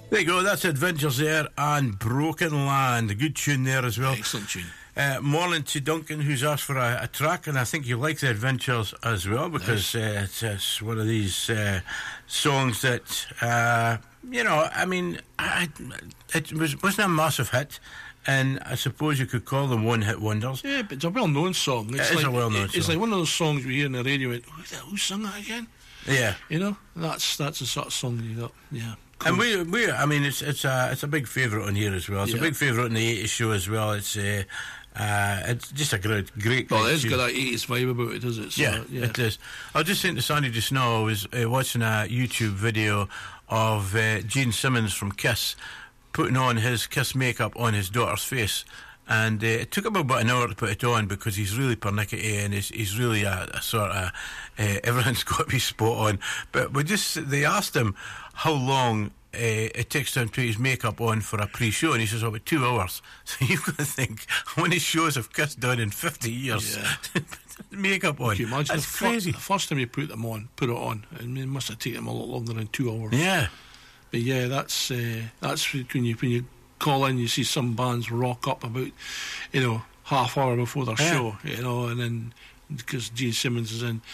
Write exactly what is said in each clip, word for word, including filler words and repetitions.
There you go, that's Adventures there, and Broken Land, a good tune there as well. Excellent tune. Uh, morning to Duncan, who's asked for a, a track, and I think you like the Adventures as well, because nice. uh, it's, it's one of these uh, songs that, uh, you know, I mean, I, it was, wasn't a massive hit, and I suppose you could call them one-hit wonders. Yeah, but it's a well-known song. It's it like, is a well-known it, song. It's like one of those songs we hear on the radio, and, who, who sung that again? Yeah. You know, that's that's the sort of song you got, yeah. Cool. And we, we, I mean, it's it's a it's a big favourite on here as well. It's yeah. a big favourite on the eighties show as well. It's uh, uh, it's just a great, great. Well, it's tune. got that eighties vibe about it, does it? So, yeah, yeah, it is. I was just saying to Sandy just now, I was uh, watching a YouTube video of uh, Gene Simmons from Kiss putting on his Kiss makeup on his daughter's face. And uh, it took him about an hour to put it on because he's really pernickety and he's, he's really a, a sort of uh, everything's got to be spot on. But we just they asked him how long uh, it takes him to put his makeup on for a pre-show, and he says, "Oh, about two hours." So you've got to think how many shows have Kiss done in fifty years? Yeah. Makeup on. Can you imagine That's the crazy. Fir- the first time you put them on, put it on, and it must have taken them a lot longer than two hours. Yeah. But yeah, that's uh, that's when you when you. call in, you see some bands rock up about, you know, half hour before their yeah. show, you know, and then because Gene Simmons is in,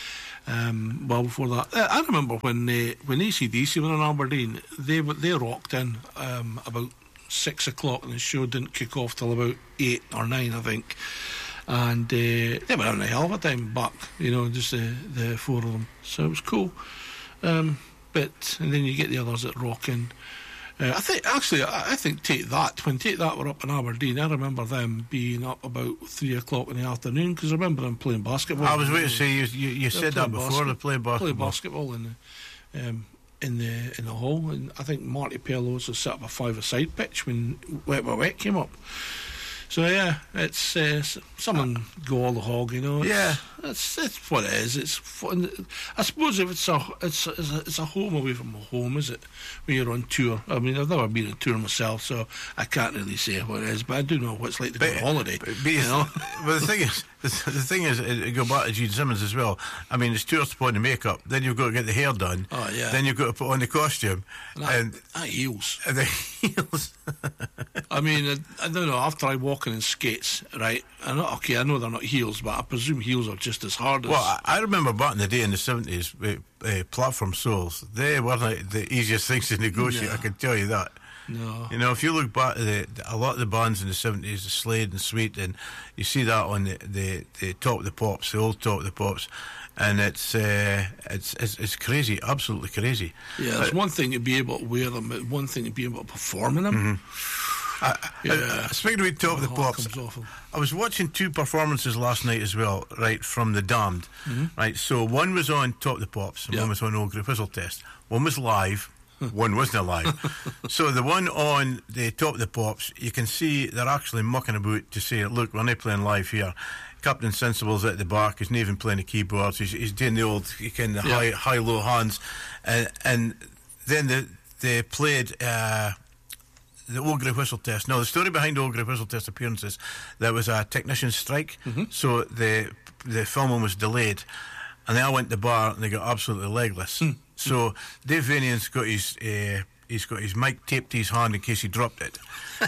um, well before that. Uh, I remember when uh, when A C D C were in Aberdeen, they they rocked in um, about six o'clock, and the show didn't kick off till about eight or nine, I think. And uh, they were having a hell of a time back, you know, just the the four of them. So it was cool. Um, but and then you get the others that rock in. Uh, I think actually, I, I think Take That when Take That were up in Aberdeen, I remember them being up about three o'clock in the afternoon because I remember them playing basketball. I was waiting to say you you, you said that before. They played basketball. Play basketball in the um, in the in the hall, and I think Marty Pellos has set up a five-a-side pitch when Wet Wet Wet came up. So yeah, it's uh, someone go all the hog, you know. It's, yeah, it's it's what it is. It's fun. I suppose if it's a it's a, it's a it's a home away from a home, is it? When you're on tour. I mean, I've never been on tour myself, so I can't really say what it is. But I do know what it's like to but, go on holiday. But, but you know, well, the thing is, the, the thing is, uh, go back to Gene Simmons as well. I mean, it's tours to put on the makeup, then you've got to get the hair done. Oh yeah. Then you've got to put on the costume, and that, and that heels. And the heels. I mean, I, I don't know. I've tried walking in skates, right? I'm not, okay, I know they're not heels, but I presume heels are just as hard as. Well, I, I remember back in the day in the seventies, uh, uh, platform soles, they weren't like the easiest things to negotiate, no. I can tell you that. No. You know, if you look back at the, a lot of the bands in the seventies, the Slade and Sweet, and you see that on the, the, the Top of the Pops, the old Top of the Pops, and it's uh, it's, it's it's crazy, absolutely crazy. Yeah, it's uh, one thing to be able to wear them, but one thing to be able to perform in them. Mm-hmm. I, yeah. I, speaking of Top of the Pops, I was watching two performances last night as well, right, from The Damned, mm-hmm. right, so one was on Top of the Pops, and yeah. one was on Old Grey Whistle Test. One was live, one wasn't live. So the one on the Top of the Pops, you can see they're actually mucking about to say, look, we're not playing live here. Captain Sensible's at the back, he's not even playing the keyboards, he's, he's doing the old, he can the yeah. high, high, low hands, and, and then the, they played uh, the Old Grey Whistle Test. Now, the story behind Old Grey Whistle Test appearances, there was a technician strike, mm-hmm. so the the filming was delayed, and they all went to the bar and they got absolutely legless. Mm. So Dave Vanian's got his uh, he's got his mic taped to his hand in case he dropped it.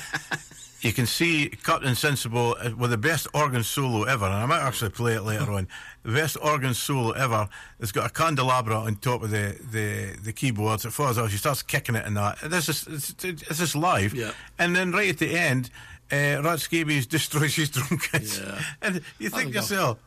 You can see Captain Sensible with the best organ solo ever, and I might actually play it later on. The best organ solo ever. It's got a candelabra on top of the, the, the keyboards. It falls off. She starts kicking it and that. This is it's, it's just live. Yeah. And then right at the end, uh, Rat Scabies destroys his drum kits. Yeah. And you think, think yourself,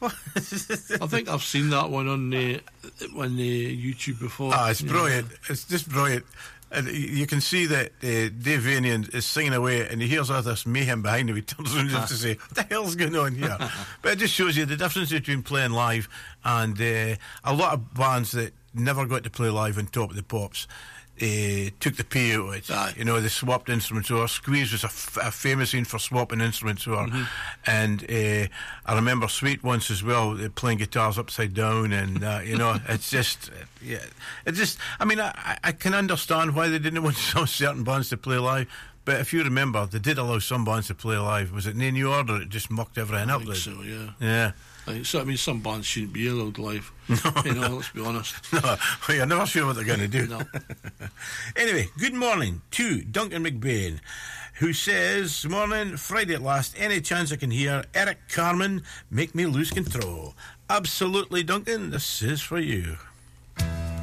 I think I've seen that one on the on the YouTube before. Ah, it's brilliant. Yeah. It's just brilliant. And you can see that uh, Dave Vanian is singing away, and he hears all this mayhem behind him. He turns around just to say, what the hell's going on here? But it just shows you the difference between playing live and uh, a lot of bands that never got to play live on Top of the Pops uh, took the pay out of it. Aye. You know, they swapped instruments over. Squeeze was a, f- a famous scene for swapping instruments over. Mm-hmm. And uh, I remember Sweet once as well, playing guitars upside down, and uh, you know, it's just, uh, yeah, it just. I mean, I, I can understand why they didn't want some certain bands to play live. But if you remember, they did allow some bands to play live. Was it in New Order? It just mucked everything I up. think so, yeah. Yeah. Like, so I mean, some bands shouldn't be allowed live. No, you know, no. let's be honest. No, you're never sure what they're going to do. No. Anyway, good morning to Duncan McBain, who says, morning, Friday at last, any chance I can hear Eric Carmen, Make Me Lose Control. Absolutely, Duncan, this is for you.